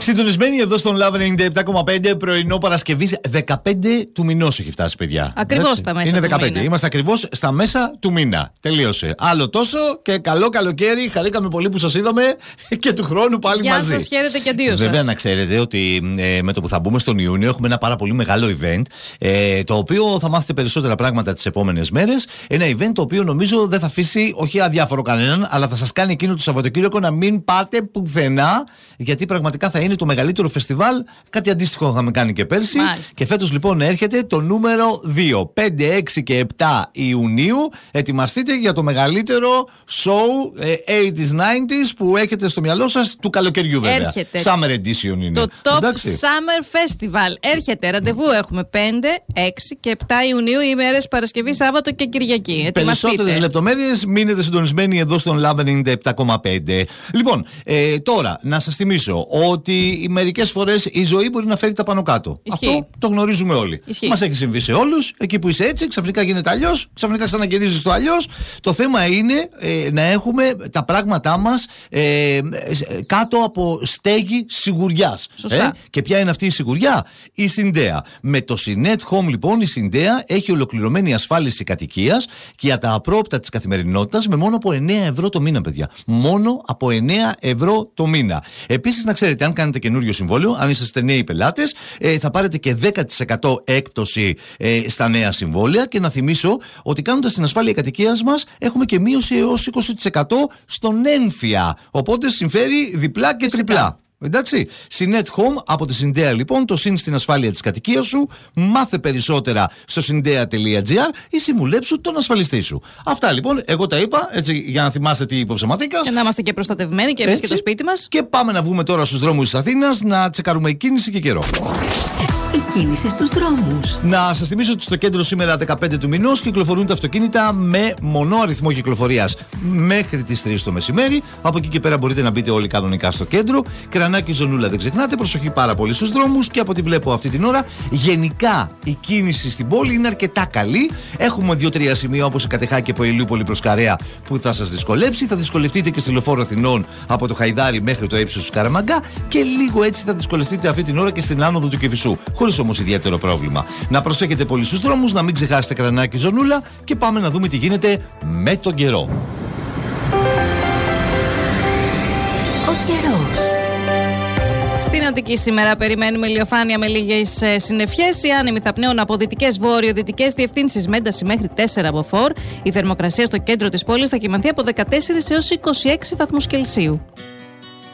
Συντονισμένοι εδώ στον Love 97,5 πρωινό Παρασκευής 15 του μηνός έχει φτάσει, παιδιά. Ακριβώς στα μέσα. Είναι 15. Του μήνα. Είμαστε ακριβώς στα μέσα του μήνα. Τελείωσε. Άλλο τόσο και καλό καλοκαίρι. Χαρήκαμε πολύ που σας είδαμε και του χρόνου πάλι Γεια μαζί. σας, χαίρετε και αντίο σας. Βέβαια, να ξέρετε ότι με το που θα μπούμε στον Ιούνιο έχουμε ένα πάρα πολύ μεγάλο event. Το οποίο θα μάθετε περισσότερα πράγματα τις επόμενες μέρες. Ένα event το οποίο νομίζω δεν θα αφήσει όχι αδιάφορο κανέναν, αλλά θα σας κάνει εκείνο το Σαββατοκύριακο να μην πάτε πουθενά. Γιατί πραγματικά θα είναι το μεγαλύτερο φεστιβάλ. Κάτι αντίστοιχο είχαμε κάνει και πέρσι. Μάλιστα. Και φέτος λοιπόν έρχεται το νούμερο 2. 5, 6 και 7 Ιουνίου. Ετοιμαστείτε για το μεγαλύτερο show 80s, 90s που έχετε στο μυαλό σας του καλοκαιριού, βέβαια. Έρχεται. Summer Edition είναι. Το Top Εντάξει. Summer Festival. Έρχεται. Ραντεβού έχουμε 5, 6 και 7 Ιουνίου, ημέρες Παρασκευή, Σάββατο και Κυριακή. Περισσότερες λεπτομέρειες μείνετε συντονισμένοι εδώ στον Love 97,5. Λοιπόν, τώρα να σας θυμίσω ότι μερικές φορές η ζωή μπορεί να φέρει τα πάνω κάτω. Ισχύει. Αυτό το γνωρίζουμε όλοι. Ισχύει. Μας έχει συμβεί σε όλους. Εκεί που είσαι έτσι, ξαφνικά γίνεται αλλιώς, ξαφνικά ξαναγυρίζεις το αλλιώς. Το θέμα είναι να έχουμε τα πράγματά μας κάτω από στέγη σιγουριάς. Σωστά. Και ποια είναι αυτή η σιγουριά? Η Συντέα. Με το Synet Home λοιπόν η Συντέα έχει ολοκληρωμένη ασφάλιση κατοικίας και για τα απρόοπτα της καθημερινότητας με μόνο από 9 ευρώ το μήνα, παιδιά. Μόνο από 9 ευρώ το μήνα. Επίσης, να ξέρετε, αν κάνετε καινούριο συμβόλαιο, αν είσαστε νέοι πελάτες, θα πάρετε και 10% έκπτωση στα νέα συμβόλαια. Και να θυμίσω ότι κάνοντας την ασφάλεια κατοικίας μας έχουμε και μείωση έως 20% στον έμφυα. Οπότε συμφέρει διπλά και τριπλά. Εντάξει. Synet Home από τη Συντέα λοιπόν, το συν στην ασφάλεια της κατοικίας σου. Μάθε περισσότερα στο syndea.gr ή συμβουλέψου τον ασφαλιστή σου. Αυτά λοιπόν, εγώ τα είπα έτσι για να θυμάστε τι είπε ο Ψαματίκας. Και να είμαστε και προστατευμένοι και εμείς και το σπίτι μας. Και πάμε να βγούμε τώρα στους δρόμους της Αθήνας να τσεκαρούμε η κίνηση και καιρό. Η κίνηση στους δρόμους. Να σας θυμίσω ότι στο κέντρο σήμερα 15 του μηνός κυκλοφορούν τα αυτοκίνητα με μονό αριθμό κυκλοφορίας μέχρι τις 3 το μεσημέρι. Από εκεί και πέρα μπορείτε να μπείτε όλοι κανονικά στο κέντρο. Κρανάκι, Ζωνούλα, δεν ξεχνάτε. Προσοχή πάρα πολύ στους δρόμους. Και από ό,τι βλέπω αυτή την ώρα, γενικά η κίνηση στην πόλη είναι αρκετά καλή. Έχουμε 2-3 σημεία όπως η Κατεχάκη από Ηλιούπολη προς Καρέα που θα σας δυσκολέψει. Θα δυσκολευτείτε και στη Λεωφόρο Αθηνών από το Χαϊδάρι μέχρι το ύψος του Καραμαγκά. Και λίγο έτσι θα δυσκολευτείτε αυτή την ώρα και στην άνοδο του Κηφισού. Χωρίς όμως ιδιαίτερο πρόβλημα. Να προσέχετε πολύ στους δρόμους, να μην ξεχάσετε Κρανάκι, Ζωνούλα και πάμε να δούμε τι γίνεται με τον καιρό. Ο καιρός. Στην Αττική σήμερα περιμένουμε ηλιοφάνεια με λίγες συννεφιές. Οι άνεμοι θα πνέουν από δυτικές βόρειο-δυτικές διευθύνσεις με ένταση μέχρι 4 από φορ. Η θερμοκρασία στο κέντρο της πόλης θα κυμανθεί από 14 έως 26 βαθμούς Κελσίου.